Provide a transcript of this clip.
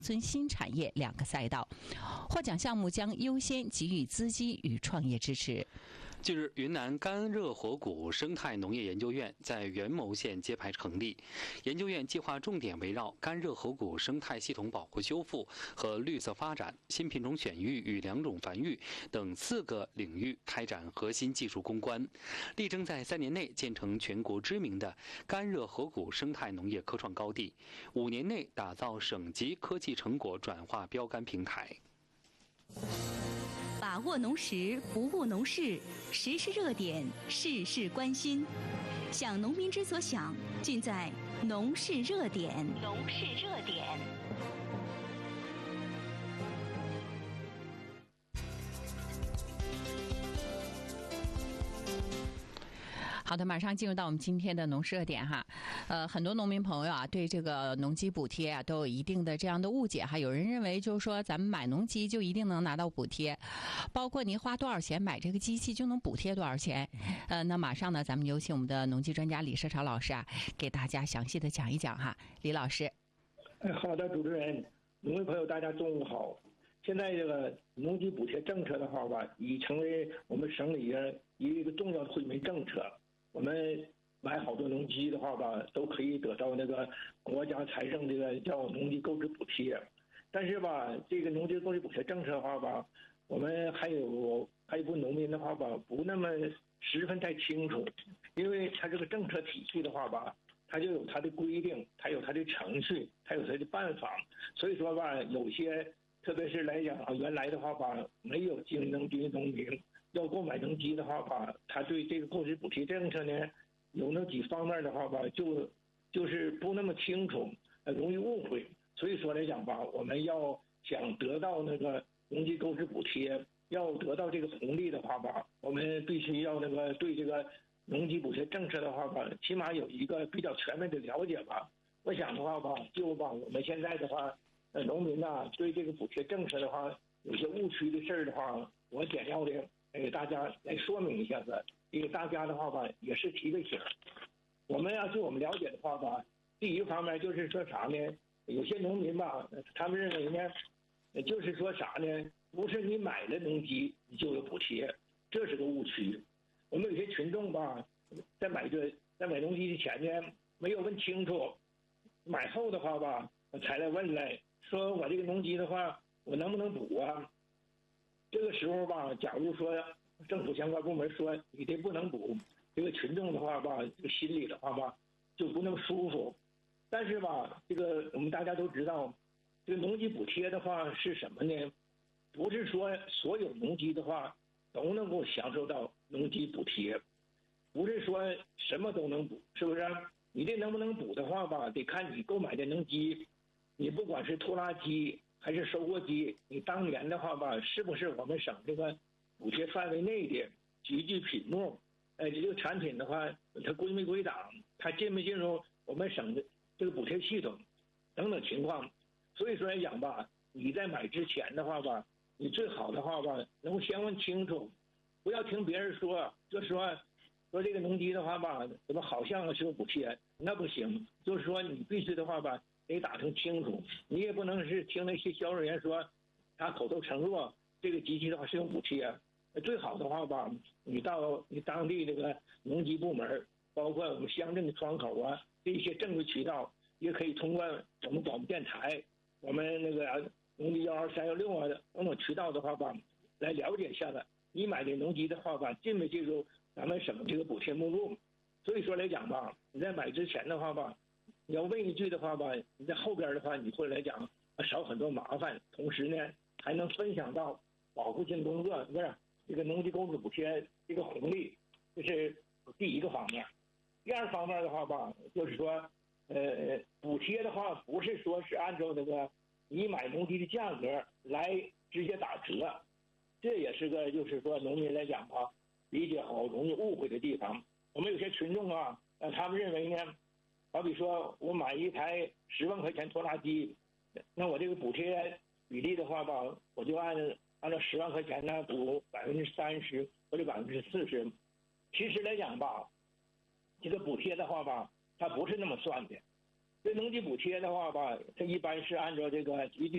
村新产业2个赛道，获奖项目将优先给予资金与创业支持。 近日，云南甘热火谷生态农业研究院在元谋县揭牌成立。研究院计划重点围绕甘热火谷生态系统保护修复和绿色发展、新品种选育与良种繁育等4个领域开展核心技术攻关，力争在3年内建成全国知名的甘热火谷生态农业科创高地，5年内打造省级科技成果转化标杆平台。 把握农时，不误农事，时事热点，事事关心。想农民之所想，尽在农事热点。农事热点。 好的，马上进入到我们今天的农事热点哈。很多农民朋友啊，对这个农机补贴啊都有一定的这样的误解哈。有人认为就是说咱们买农机就一定能拿到补贴，包括您花多少钱买这个机器就能补贴多少钱。那马上呢，咱们有请我们的农机专家李社潮老师啊，给大家详细的讲一讲哈。李老师。 好的，主持人，农民朋友大家中午好。现在这个农机补贴政策的话吧，已成为我们省里的一个重要的惠民政策。我们买好多农机的话吧，都可以得到那个国家财政这个叫农机购置补贴。但是吧，这个农机购置补贴政策的话吧，我们还有一部分农民的话吧，不那么十分太清楚，因为它这个政策体系的话吧，它就有它的规定，它有它的程序，它有它的办法。所以说吧，有些特别是来讲啊，原来的话吧，没有经营农机的农民要购买农机的话吧，他对这个购置补贴政策呢，有那几方面的话吧，就是不那么清楚，容易误会。所以说来讲吧，我们要想得到那个农机购置补贴，要得到这个红利的话吧，我们必须要那个对这个农机补贴政策的话吧，起码有一个比较全面的了解吧。我想的话吧，就把我们现在的话，农民呐对这个补贴政策的话，有些误区的事儿的话，我简要的给大家来说明一下子，给大家的话吧，也是提个醒。我们要就我们了解的话吧，第一方面就是说啥呢？有些农民吧，他们认为呢，就是说啥呢？不是你买了农机你就有补贴，这是个误区。我们有些群众吧，在买农机之前呢，没有问清楚，买后的话吧，才来问来说我这个农机的话，我能不能补啊？这个时候吧，假如说政府相关部门说你这不能补，这个群众的话吧，这个心里的话吧，就不那么舒服。但是吧，这个我们大家都知道，这个农机补贴的话是什么呢？不是说所有农机的话都能够享受到农机补贴，不是说什么都能补，是不是？你这能不能补的话吧，得看你购买的农机，你不管是拖拉机还是收获机，你当年的话吧，是不是我们省这个补贴范围内的几具品目？这个产品的话，它归没归档，它进没进入我们省的这个补贴系统，等等情况。所以说来讲吧，你在买之前的话吧，你最好的话吧，能够先问清楚，不要听别人说，就说这个农机的话吧，怎么好像是有补贴，那不行。就是说你必须的话吧，得打听清楚，你也不能是听那些销售员说，他口头承诺这个机器的话是有补贴。最好的话吧，你到你当地这个农机部门，包括我们乡镇的窗口啊，这些正规渠道，也可以通过我们广播电台，我们那个农机123、116啊等等渠道的话吧，来了解一下子，你买的农机的话吧，进没进入咱们省这个补贴目录。所以说来讲吧，你在买之前的话吧，你要问一句的话吧，你在后边的话，你会来讲少很多麻烦，同时呢还能分享到保护性工作，不是这个农机购置补贴这个红利，这是第一个方面。第二方面的话吧，就是说，补贴的话不是说是按照那个你买农机的价格来直接打折，这也是个就是说农民来讲吧，理解好容易误会的地方。我们有些群众啊，他们认为呢，好比说我买一台10万块钱拖拉机，那我这个补贴比例的话吧，我就按照10万块钱呢补30%或者40%。其实来讲吧，这个补贴的话吧，它不是那么算的。这农机补贴的话吧，它一般是按照这个